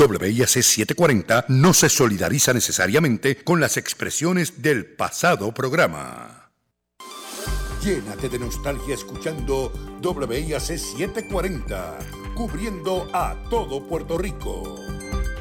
WIAC 740 no se solidariza necesariamente con las expresiones del pasado programa. Llénate de nostalgia escuchando WIAC 740, cubriendo a todo Puerto Rico.